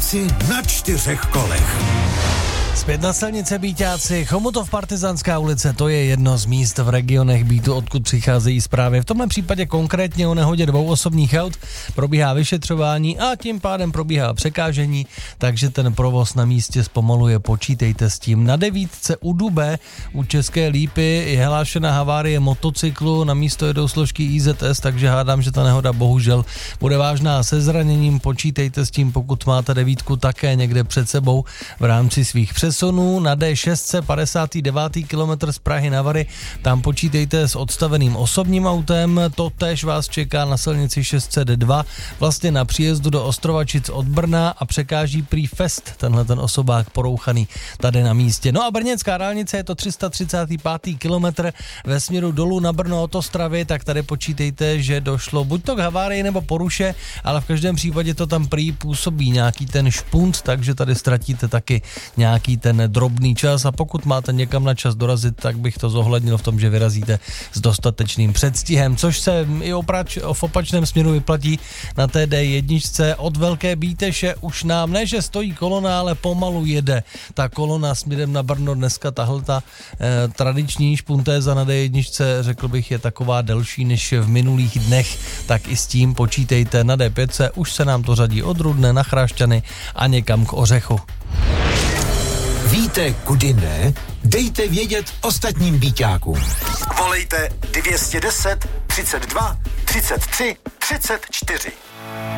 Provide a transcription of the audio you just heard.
Byťáci na 4 kolech. Zpět na silnice Byťáci, Chomutov, Partizánská ulice, to je jedno z míst v regionech Bytu, odkud přicházejí zprávy. V tomhle případě konkrétně o nehodě 2 osobních aut probíhá vyšetřování a tím pádem probíhá překážení, takže ten provoz na místě zpomaluje, počítejte s tím. Na 9 u Dube u České Lípy je hlášena havárie motocyklu, na místo jedou složky IZS, takže hádám, že ta nehoda bohužel bude vážná se zraněním, počítejte s tím, pokud máte 9 také někde před sebou v rámci svých přesunů. Na D6 59. kilometr z Prahy na Vary, tam počítejte s odstaveným osobním autem, to též vás čeká na silnici 602, vlastně na příjezdu do Ostrovačic od Brna a překáží prý Fest, tenhle ten osobák porouchaný tady na místě. No a brněnská dálnice je to 335. kilometr ve směru dolů na Brno od Ostravy, tak tady počítejte, že došlo buď to k havárii nebo poruše, ale v každém případě to tam prý působí nějaký ten špunt, takže tady ztratíte taky nějaký ten drobný čas a pokud máte někam na čas dorazit, tak bych to zohlednil v tom, že vyrazíte s dostatečným předstihem, což se i v opačném směru vyplatí na té D1 od Velké Bíteše. Už nám ne, že stojí kolona, ale pomalu jede ta kolona směrem na Brno. Dneska tahle tradiční špuntéza na D1, řekl bych, je taková delší než v minulých dnech, tak i s tím počítejte. Na D5 už se nám to řadí od Rudné na Chrášťany a někam k Ořechu. Víte, kudy ne? Dejte vědět ostatním Byťákům. Volejte 210 32 33 34.